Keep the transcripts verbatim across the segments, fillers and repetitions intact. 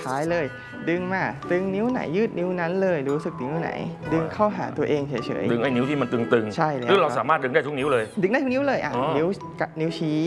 ท้ายเลยดึงมาตึงนิ้วไหนยืดนิ้วนั้นเลยรู้สึกนิ้วไหนดึงเข้าหาตัวเองเฉยๆดึงไอ้นิ้วที่มันตึงๆใช่แล้วหรือเราสามารถดึงได้ทุกนิ้วเลยดึงได้ทุกนิ้วเลยอ่ะนิ้วนิ้วชี้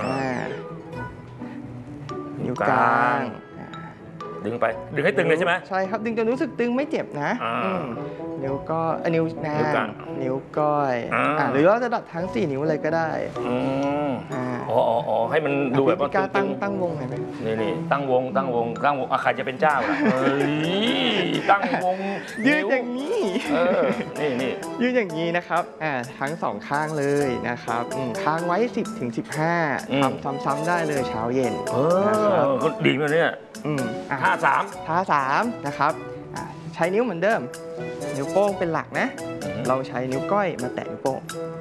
นิ้วกลางดึงไปดึงให้ตึงเลยใช่ไหมใช่ครับดึงจนรู้สึกตึงไม่เจ็บนะนิ้วก็นิ้วนางนิ้วก้อยหรือเราจะดัดทั้งสี่นิ้วเลยก็ได้อ๋ออ๋อให้มันดูแบบว่าตั้งตั้งวงเห็นไหมนี่นี่ตั้งวงตั้งวงตั้งวงใครจะเป็นเจ้าล่ะเฮ้ยตั้งวงยืดอย่างนี้นี่นี่ยืดอย่างนี้นะครับอ่าทั้งสองข้างเลยนะครับค้างไว้สิบถึงสิบห้าทำซ้ำๆได้เลยเช้าเย็นนะครับก็ดีเลยเนี่ยท่าสามท่าสามนะครับใช้นิ้วเหมือนเดิมนิ้วโป้งเป็นหลักนะเราใช้นิ้วก้อยมาแตะนิ้วโป้ง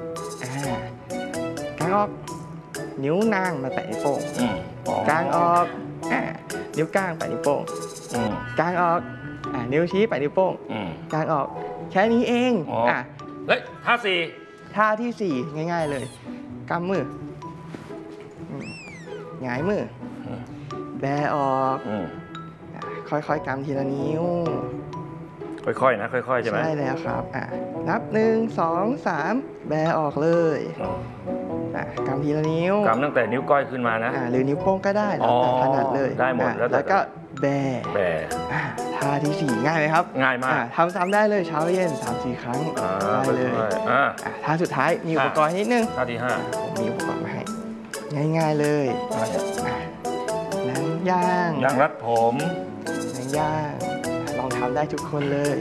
กางออกนิ้วนางมาแตะนิ้วโป้งกางออกนิ้วก้างแตะนิ้วโป้งกางออกนิ้วชี้แตะนิ้วโป้งกางออกแค่นี้เองอ่ะเฮ้ยท่าสี่ท่าที่สี่ง่ายๆเลยกำมือหงายมือแบออกค่อยๆกำทีละนิ้วค่อยๆนะค่อยๆใช่ไหมใช่แล้วครับอ่ะนับหนึ่งสองสามแบออกเลยอ่ะกำทีละนิ้วกำตั้งแต่นิ้วก้อยขึ้นมานะอ่ะหรือนิ้วโป้งก็ได้แล้วแต่ถนัดเลยได้หมดแล้วก็แบแบท่าที่สี่ง่ายไหมครับง่ายมากทำซ้ำได้เลยเช้าเย็นสามสี่ครั้งได้เลยท่าสุดท้ายมีอุปกรณ์นิดนึงท่าที่ห้าผมมีอุปกรณ์มาให้ง่ายๆเลยหนังย่างยางรัดผมหนังย่างลองทำได้ทุกคนเลย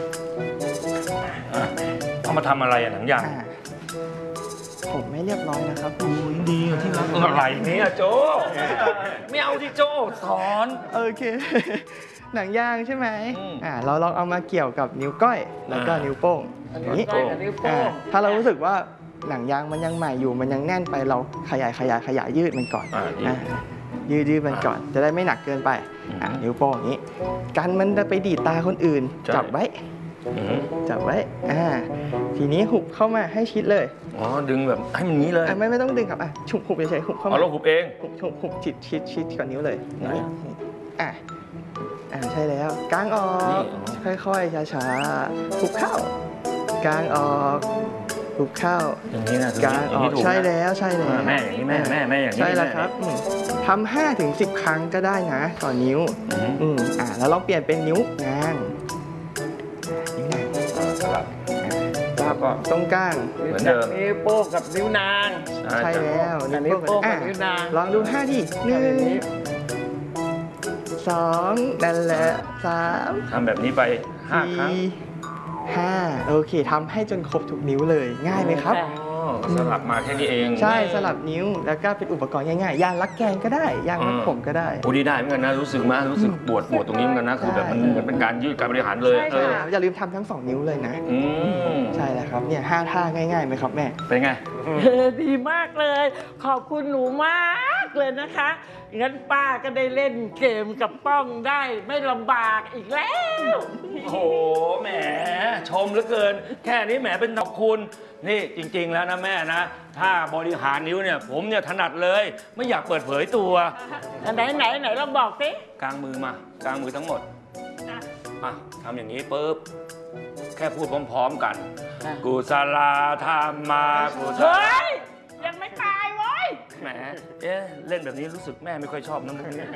เอามาทำอะไรอ่ะหนังย่างผมไม่เรียบร้อยนะครับโอ้ยดีที่รักอะไรเนี่ยโจไม่เอาที่โจสอนโอเคหนังย่างใช่ไหมอ่าเราลองเอามาเกี่ยวกับนิ้วก้อยแล้วก็นิ้วโป้งอย่างนี้ถ้าเรารู้สึกว่าหนังยางมันยังใหม่อยู่มันยังแน่นไปเราขยายขยายขยายยืดมันก่อนยืดยืดมันก่อนจะได้ไม่หนักเกินไปนิ้วโป้งอย่างนี้กันมันจะไปดีดตาคนอื่นจับไว้จับไว้อ่าทีนี้หุบเข้ามาให้ชิดเลยอ๋อดึงแบบให้มันนี้เลยไม่ไม่ต้องดึงครับอ่ะฉุบหุบเฉยๆหุบเข้ามาอ๋อเราหุบเองหุบหุบหุบชิดชิดชิดกับนิ้วเลยอ่ะอ่าใช่แล้วกางออกค่อยๆช้าๆหุบเข้ากางออกหุบเข้าอย่างนี้นะกางออกใช่แล้วใช่แล้วแม่อย่างนี้แม่แม่แม่อย่างนี้ใช่แล้วครับทำห้าถึงสิบครั้งก็ได้นะต่อนิ้วอืมอ่าแล้วลองเปลี่ยนเป็นนิ้วนางนิ้วนางสลับแล้วก็ตรงกลางเหมือนเดิมนิ้วโป้งกับนิ้วนางใช่แล้วนิ้วโป้งกับนิ้วนางลองดูห้าทีหนึ่งสองนั่นแหละสามทำแบบนี้ไปห้าครั้งห้าโอเคทำให้จนครบทุกนิ้วเลยง่ายไหมครับสลับมาแค่นี้เองใช่สลับนิ้วแล้วก็เป็นอุปกรณ์ง่ายๆยางรักแกงก็ได้ยางรักผมก็ได้โอ้ดีได้เหมือนกันนะรู้สึกมั้ยรู้สึกปวดปวดตรงนี้เหมือนกันนะคือแบบมันเหมือนเป็นการยืดการบริหารเลยเอออย่าลืมทำทั้งสองนิ้วเลยนะใช่แล้วครับเนี่ยห้าท่าง่ายๆไหมครับแม่เป็นไงดีมากเลยขอบคุณหนูมากเลยนะคะงั้นป้าก็ได้เล่นเกมกับป้องได้ไม่ลำบากอีกแล้วโอ้โหแหมชมเหลือเกินแค่นี้แหมเป็นขอบคุณนี่จริงๆแล้วนะแม่นะถ้าบริหารนิ้วเนี่ยผมเนี่ยถนัดเลยไม่อยากเปิดเผยตัวไหนไหนไหนลองบอกสิกางมือมากางมือทั้งหมดอ่ะทำอย่างนี้ปุ๊บแค่พูดพร้อมๆกันกุศลธรรมากุศลยังไม่ตายเว้ยแหมเอ๊ะเล่นแบบนี้รู้สึกแม่ไม่ค่อยชอบนะมุกนี้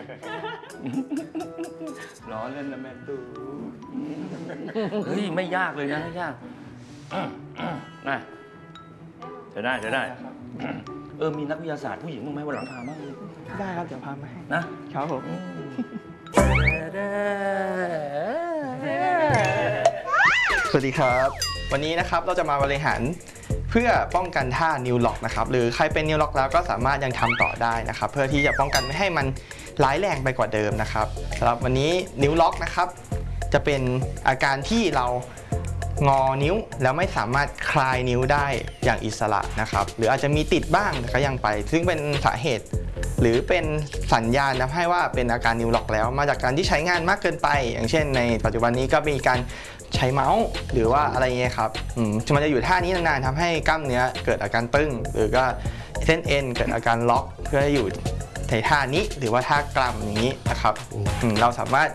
ล้อเล่นนะแม่ตู้เฮ้ยไม่ยากเลยนะไม่ยากนะจะได้จะได้เออมีนักวิทยาศาสตร์ผู้หญิงบ้างไหมวันหลังพามาได้ครับเดี๋ยวพามาให้นะครับผมสวัสดีครับวันนี้นะครับเราจะมาบริหารเพื่อป้องกันท่านิ้วล็อกนะครับหรือใครเป็นนิ้วล็อกแล้วก็สามารถยังทำต่อได้นะครับเพื่อที่จะป้องกันไม่ให้มันร้ายแรงไปกว่าเดิมนะครับสำหรับวันนี้นิ้วล็อกนะครับจะเป็นอาการที่เรางอนิ้วแล้วไม่สามารถคลายนิ้วได้อย่างอิสระนะครับหรืออาจจะมีติดบ้างแต่ก็ยังไปซึ่งเป็นสาเหตุหรือเป็นสัญญาณทำให้ว่าเป็นอาการนิ้วล็อกแล้วมาจากการที่ใช้งานมากเกินไปอย่างเช่นในปัจจุบันนี้ก็มีการใช้เมาส์หรือว่าอะไรเงี้ยครับมันจะอยู่ท่านี้นานๆทำให้กล้ามเนื้อเกิดอาการตึงหรือก็เส้นเอ็นเกิดอาการล็อกเพื่ออยู่ในท่านี้หรือว่าท่ากล้ามอย่างนี้นะครับเราสามารถ